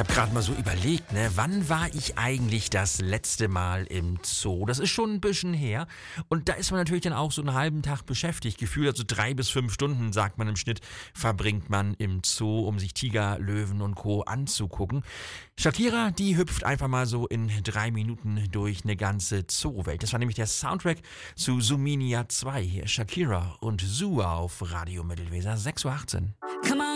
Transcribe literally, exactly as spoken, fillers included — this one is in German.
habe gerade mal so überlegt, ne, wann war ich eigentlich das letzte Mal im Zoo? Das ist schon ein bisschen her. Und da ist man natürlich dann auch so einen halben Tag beschäftigt. Gefühlt also drei bis fünf Stunden, sagt man im Schnitt, verbringt man im Zoo, um sich Tiger, Löwen und Co. anzugucken. Shakira, die hüpft einfach mal so in drei Minuten durch eine ganze Zoowelt. Das war nämlich der Soundtrack zu Zoominia zwei. Hier Shakira und Zoo auf Radio Mittelweser sechs Uhr achtzehn. Come on.